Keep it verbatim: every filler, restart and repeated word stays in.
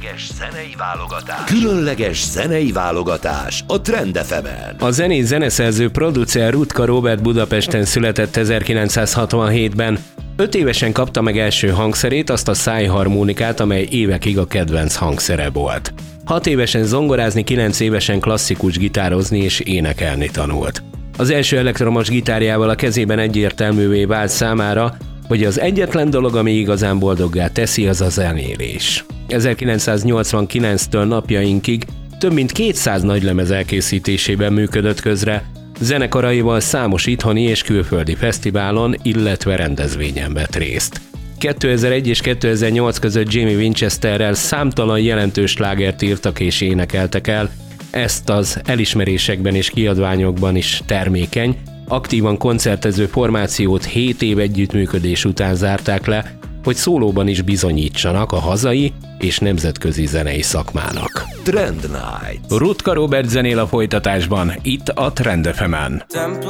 Zenei válogatás. Különleges zenei válogatás a Trend ef emen. A zenét zeneszerző producer Rutka Róbert Budapesten született ezerkilencszázhatvanhétben. Öt évesen kapta meg első hangszerét, azt a szájharmonikát, amely évekig a kedvenc hangszere volt. Hat évesen zongorázni, kilenc évesen klasszikus gitározni és énekelni tanult. Az első elektromos gitárjával a kezében egyértelművé vált számára, hogy az egyetlen dolog, ami igazán boldoggá teszi, az a zenélés. ezerkilencszáznyolcvankilenctől napjainkig több mint kétszáz nagylemez elkészítésében működött közre, zenekaraival számos itthoni és külföldi fesztiválon, illetve rendezvényen vett részt. kétezer-egy és kétezer-nyolc között Jamie Winchesterrel számtalan jelentős slágert írtak és énekeltek el, ezt az elismerésekben és kiadványokban is termékeny, aktívan koncertező formációt hét év együttműködés után zárták le, hogy szólóban is bizonyítsanak a hazai és nemzetközi zenei szakmának. Trend Night. Rutka Róbert zenél a folytatásban, itt a Trend ef emen.